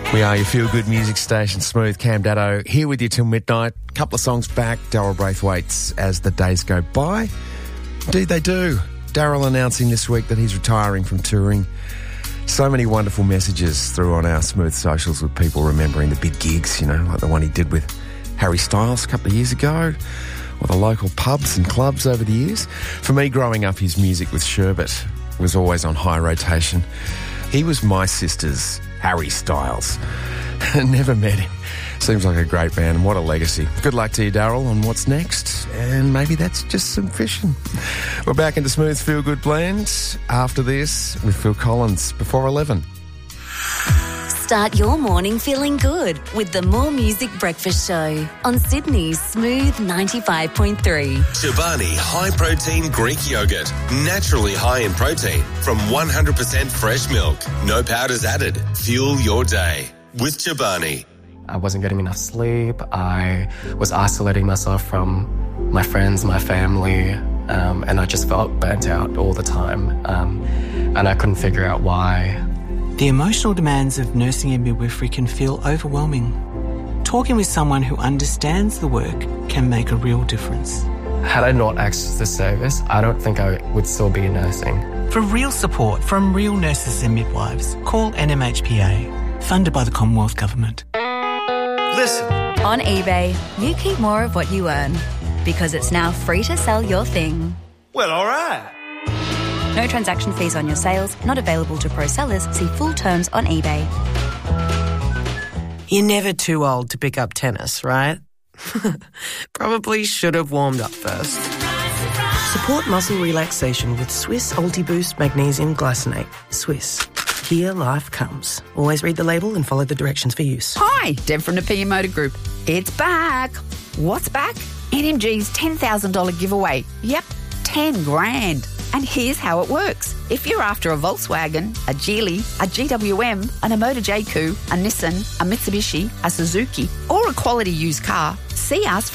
We are your feel-good music station, Smooth. Cam Daddo here with you till midnight. A couple of songs back, Daryl Braithwaite's As the Days Go By. Indeed they do. Daryl announcing this week that he's retiring from touring. So many wonderful messages through on our Smooth socials with people remembering the big gigs, you know, like the one he did with Harry Styles a couple of years ago, or the local pubs and clubs over the years. For me, growing up, his music with Sherbet was always on high rotation. He was my sister's Harry Styles. Never met him. Seems like a great man, and what a legacy. Good luck to you, Daryl, on what's next, and maybe that's just some fishing. We're back into Smooth Feel Good Blend after this with Phil Collins before 11. Start your morning feeling good with the More Music Breakfast Show on Sydney's Smooth 95.3. Chobani High Protein Greek Yogurt. Naturally high in protein from 100% fresh milk. No powders added. Fuel your day with Chobani. I wasn't getting enough sleep. I was isolating myself from my friends, my family, and I just felt burnt out all the time. And I couldn't figure out why. The emotional demands of nursing and midwifery can feel overwhelming. Talking with someone who understands the work can make a real difference. Had I not accessed the service, I don't think I would still be nursing. For real support from real nurses and midwives, call NMHPA, funded by the Commonwealth Government. Listen. On eBay, you keep more of what you earn because it's now free to sell your thing. Well, all right. No transaction fees on your sales, not available to pro sellers. See full terms on eBay. You're never too old to pick up tennis, right? Probably should have warmed up first. Support muscle relaxation with Swiss Ultiboost Magnesium Glycinate. Swiss. Here life comes. Always read the label and follow the directions for use. Hi, Deb from Napier Motor Group. It's back. What's back? NMG's $10,000 giveaway. Yep, 10 grand. And here's how it works. If you're after a Volkswagen, a Geely, a GWM, an Motor J-Coupe, a Nissan, a Mitsubishi, a Suzuki, or a quality used car, see us